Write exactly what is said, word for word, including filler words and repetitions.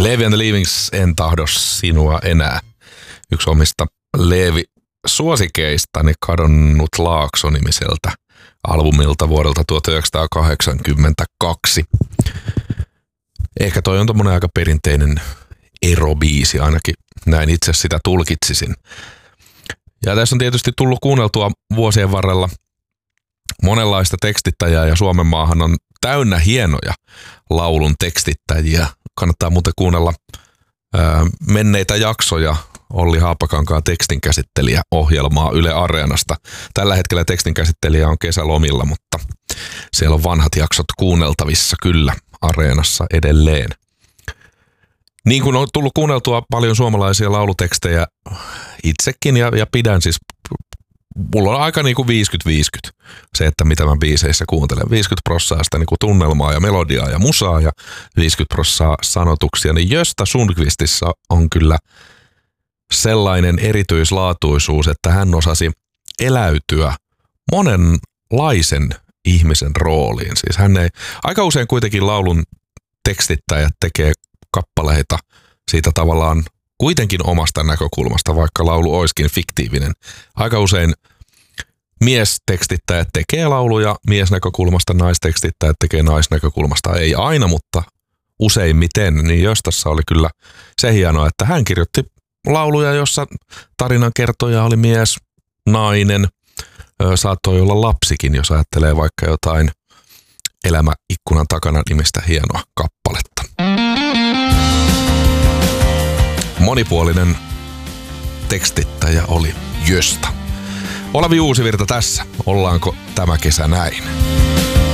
Leevi and the Leavings, En tahdo sinua enää. Yksi omista Leevi-suosikeistani, Kadonnut Laakso-nimiseltä albumilta vuodelta tuhatyhdeksänsataakahdeksankymmentäkaksi. Ehkä toi on tommonen aika perinteinen erobiisi, ainakin näin itse sitä tulkitsisin. Ja tässä on tietysti tullut kuunneltua vuosien varrella monenlaista tekstittäjää, ja Suomen maahan on täynnä hienoja laulun tekstittäjiä. Kannattaa muuten kuunnella ää, menneitä jaksoja Olli Haapakankaan tekstinkäsittelijä-ohjelmaa Yle Areenasta. Tällä hetkellä tekstinkäsittelijä on kesälomilla, mutta siellä on vanhat jaksot kuunneltavissa kyllä Areenassa edelleen. Niin kuin on tullut kuunneltua paljon suomalaisia laulutekstejä itsekin, ja, ja pidän siis, mulla on aika niin kuin viisikymmentä viisikymmentä se, että mitä mä biiseissä kuuntelen. viisikymmentä prosenttia sitä niin kuin tunnelmaa ja melodiaa ja musaa ja viisikymmentä prosenttia sanotuksia. Niin Gösta Sundqvistissa on kyllä sellainen erityislaatuisuus, että hän osasi eläytyä monenlaisen ihmisen rooliin. Siis hän ei, aika usein kuitenkin laulun tekstittäjät tekee kappaleita siitä tavallaan kuitenkin omasta näkökulmasta, vaikka laulu olisikin fiktiivinen. Aika usein miestekstittäjät tekee lauluja miesnäkökulmasta, naistekstittäjät tekee naisnäkökulmasta. Ei aina, mutta useimmiten. Niin Göstassa oli kyllä se hienoa, että hän kirjoitti lauluja, jossa tarinankertoja oli mies, nainen, saattoi olla lapsikin, jos ajattelee vaikka jotain Elämä ikkunan takana -nimistä hienoa kappaletta. Monipuolinen tekstittäjä oli Gösta. Olavi Uusivirta tässä. Ollaanko tämä kesä näin?